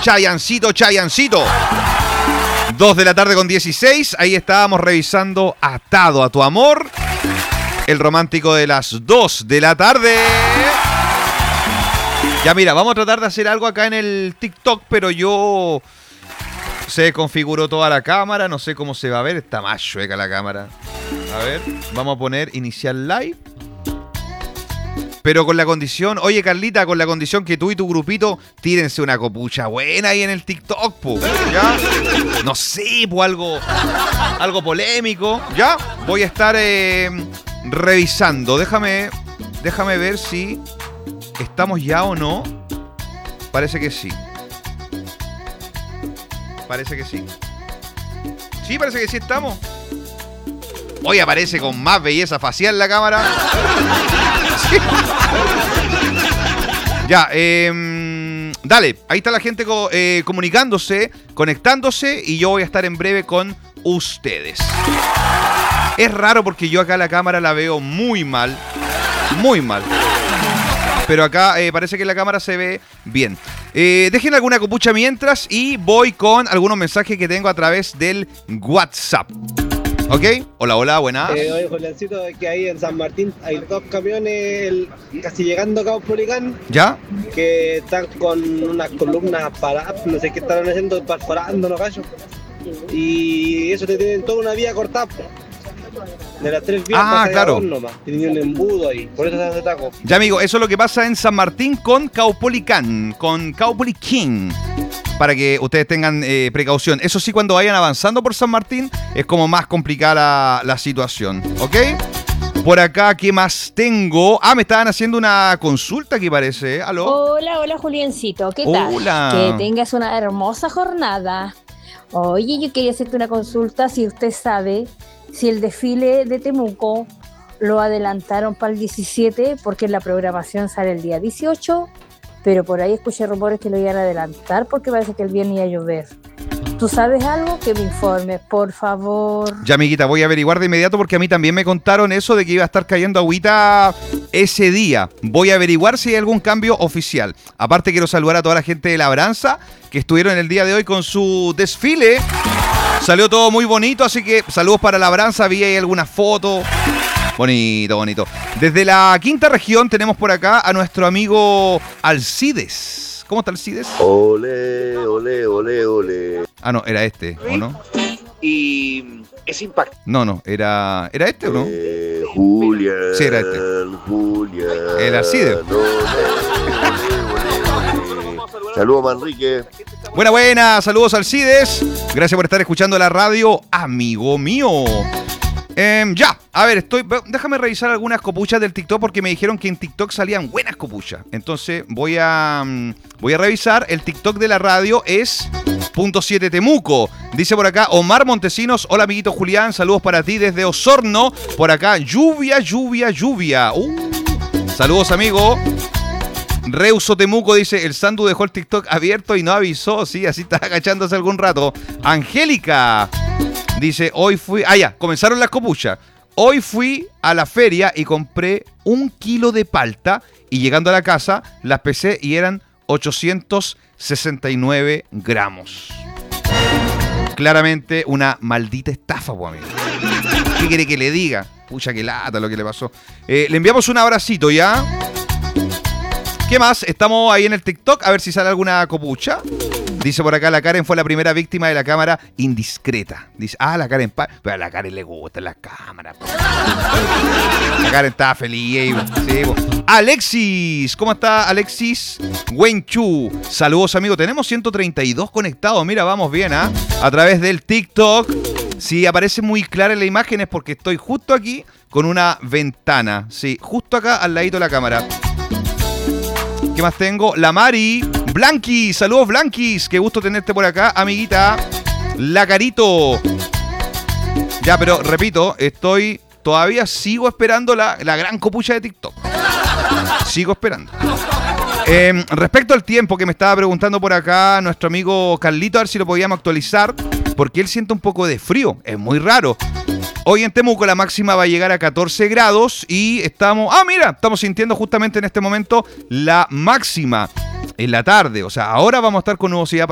Chayancito, Chayancito. 2 de la tarde con 16. Ahí estábamos revisando Atado a tu amor. El romántico de las 2 de la tarde. Ya mira, vamos a tratar de hacer algo acá en el TikTok, pero yo... Se configuró toda la cámara, no sé cómo se va a ver. Está más chueca la cámara. A ver, vamos a poner iniciar live. Pero con la condición, oye Carlita, con la condición que tú y tu grupito tírense una copucha buena ahí en el TikTok, po, ¿ya? No sé, po, algo polémico, ¿ya? Voy a estar revisando. Déjame ver si estamos ya o no. Parece que sí. Parece que sí. Sí, parece que sí estamos. Hoy aparece con más belleza facial la cámara. Sí. Ya, dale. Ahí está la gente comunicándose, conectándose y yo voy a estar en breve con ustedes. Es raro porque yo acá la cámara la veo muy mal. Muy mal. Pero acá parece que la cámara se ve bien. Dejen alguna copucha mientras y voy con algunos mensajes que tengo a través del WhatsApp. ¿Ok? Hola, hola, buenas. Oye, Juliancito, que ahí en San Martín hay 2 camiones casi llegando a Caupolicán. ¿Ya? Que están con unas columnas paradas, no sé qué estarán haciendo, perforando los gallos. Y eso te tienen toda una vía cortada. De las 3 vías claro. Nomás. Tienen un embudo ahí, por eso se hace taco. Ya, amigo, eso es lo que pasa en San Martín con Caupolicán, con Caupolicán. Para que ustedes tengan precaución. Eso sí, cuando vayan avanzando por San Martín, es como más complicada la situación. ¿Ok? Por acá, ¿qué más tengo? Me estaban haciendo una consulta aquí parece. ¿Aló? Hola, Juliancito. ¿Qué tal? Hola. Que tengas una hermosa jornada. Oye, yo quería hacerte una consulta si usted sabe si el desfile de Temuco lo adelantaron para el 17 porque la programación sale el día 18. Pero por ahí escuché rumores que lo iban a adelantar porque parece que el viernes iba a llover. ¿Tú sabes algo? Que me informes, por favor. Ya, amiguita, voy a averiguar de inmediato porque a mí también me contaron eso de que iba a estar cayendo agüita ese día. Voy a averiguar si hay algún cambio oficial. Aparte, quiero saludar a toda la gente de Labranza que estuvieron el día de hoy con su desfile. Salió todo muy bonito, así que saludos para Labranza. Vi ahí algunas fotos. Bonito, bonito. Desde la quinta región tenemos por acá a nuestro amigo Alcides. ¿Cómo está Alcides? Ole, ole, ole, ole. No, era este, ¿o no? Y es impacto. No, ¿era este o no? Julián. Sí, era este. Julián. El Alcides. Saludos, Manrique. Buena, saludos Alcides. Gracias por estar escuchando la radio, amigo mío. Ya, a ver, déjame revisar algunas copuchas del TikTok porque me dijeron que en TikTok salían buenas copuchas. Entonces voy a revisar. El TikTok de la radio es .7 Temuco. Dice por acá Omar Montesinos. Hola, amiguito Julián, saludos para ti desde Osorno. Por acá, lluvia. Saludos, amigo. Reuso Temuco dice, el Sandu dejó el TikTok abierto y no avisó. Sí, así está agachándose algún rato. Angélica dice, hoy fui... comenzaron las copuchas. Hoy fui a la feria y compré 1 kilo de palta y llegando a la casa las pesé y eran 869 gramos. Claramente una maldita estafa, pues, amigo. ¿Qué quiere que le diga? Pucha, que lata lo que le pasó. Le enviamos un abracito, ¿ya? ¿Qué más? Estamos ahí en el TikTok, a ver si sale alguna copucha. Dice por acá, la Karen fue la primera víctima de la cámara indiscreta. Dice, la Karen... Pero a la Karen le gustan las cámaras. La Karen estaba feliz. Sí, Alexis, ¿cómo está Alexis? Wenchu, saludos, amigo. Tenemos 132 conectados. Mira, vamos bien, a través del TikTok. Si aparece muy clara en la imagen es porque estoy justo aquí con una ventana. Sí, justo acá al ladito de la cámara. ¿Qué más tengo? La Mari. Blanquis, saludos Blanquis. Qué gusto tenerte por acá, amiguita. La Carito. Ya, pero repito, todavía sigo esperando la gran copucha de TikTok. Sigo esperando. Respecto al tiempo que me estaba preguntando por acá nuestro amigo Carlito, a ver si lo podíamos actualizar, porque él siente un poco de frío. Es muy raro. Hoy en Temuco la máxima va a llegar a 14 grados y estamos sintiendo justamente en este momento la máxima en la tarde. O sea, ahora vamos a estar con nubosidad